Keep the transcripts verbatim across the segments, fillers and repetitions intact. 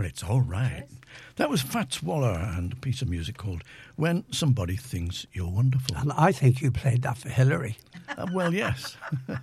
Well, it's all right. That was Fats Waller and a piece of music called When Somebody Thinks You're Wonderful. And I think you played that for Hillary. Uh, well, yes.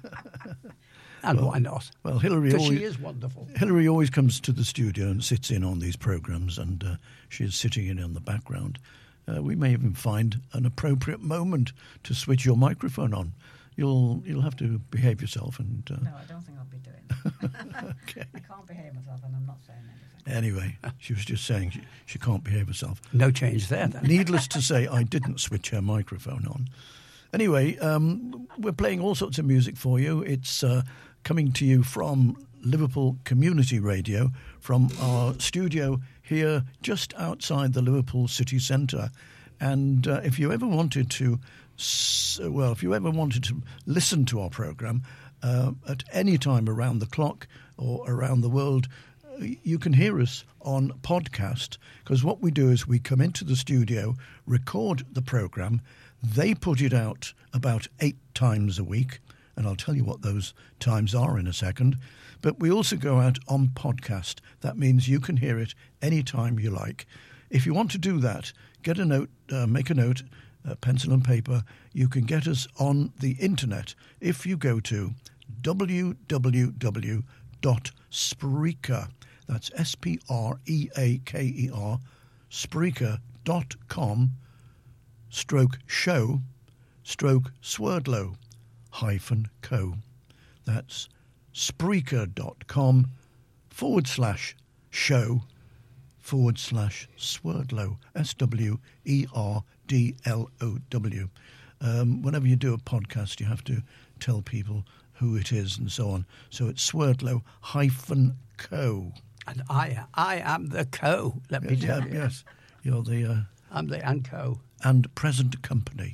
And well, why not? Well, Hillary Because always, she is wonderful. Hillary always comes to the studio and sits in on these programmes, and uh, she is sitting in in the background. Uh, we may even find an appropriate moment to switch your microphone on. You'll you'll have to behave yourself. And uh... No, I don't think I'll be doing that. Okay. I can't behave myself, and I'm not saying anything. Anyway, she was just saying she, she can't behave herself. No change there, then. Needless to say, I didn't switch her microphone on. Anyway, um, we're playing all sorts of music for you. It's uh, coming to you from Liverpool Community Radio, from our studio here just outside the Liverpool city centre. And uh, if you ever wanted to, well, if you ever wanted to listen to our programme uh, at any time around the clock or around the world, you can hear us on podcast, because what we do is we come into the studio, record the programme, they put it out about eight times a week, and I'll tell you what those times are in a second. But we also go out on podcast. That means you can hear it anytime you like. If you want to do that, get a note, uh, make a note, uh, pencil and paper. You can get us on the internet if you go to w w w dot spreaker. That's S P R E A K E R, Spreaker dot com, stroke show, stroke Swerdlow, hyphen co. That's Spreaker dot com forward slash show forward slash Swerdlow, S W E R D L O W. Um, whenever you do a podcast, you have to tell people who it is and so on. So it's Swerdlow hyphen co. And I I am the co, let me Yes, tell yeah, you. yes. You're the... Uh, I'm the and co. and present company.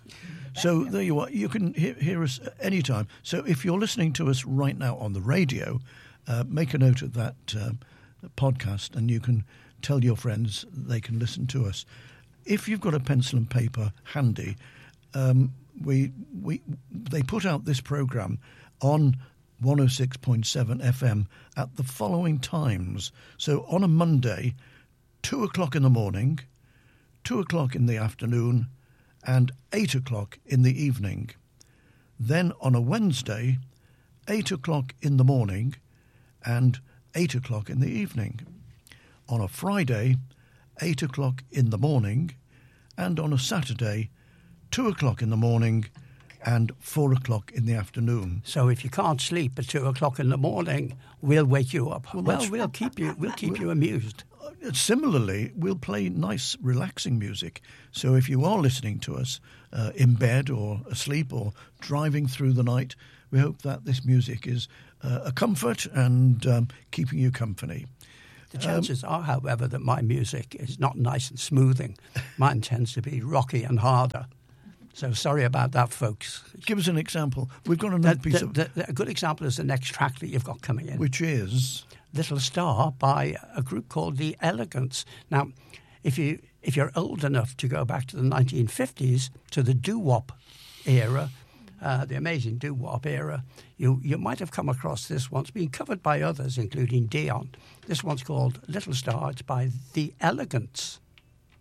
So there you are. You can hear, hear us anytime. So if you're listening to us right now on the radio, uh, make a note of that uh, podcast, and you can tell your friends they can listen to us. If you've got a pencil and paper handy, um, we we they put out this programme on one oh six point seven F M at the following times. So on a Monday, two o'clock in the morning, two o'clock in the afternoon, and eight o'clock in the evening. Then on a Wednesday, eight o'clock in the morning and eight o'clock in the evening. On a Friday, eight o'clock in the morning, and on a Saturday, two o'clock in the morning and four o'clock in the afternoon. So if you can't sleep at two o'clock in the morning, we'll wake you up. Well, Well, that's- we'll keep you we'll keep you amused. Uh, Similarly, we'll play nice, relaxing music. So if you are listening to us uh, in bed or asleep or driving through the night, we hope that this music is uh, a comfort and um, keeping you company. The chances are, however, that my music is not nice and smoothing. Mine tends to be rocky and harder. So sorry about that, folks. Give us an example. We've got another The- piece the- of... the- the- a good example is the next track that you've got coming in. Which is... Little Star by a group called The Elegants. Now, if, you, if you're old enough to go back to the nineteen fifties, to the doo-wop era, uh, the amazing doo-wop era, you, you might have come across this one. It's been covered by others, including Dion. This one's called Little Star. It's by The Elegants.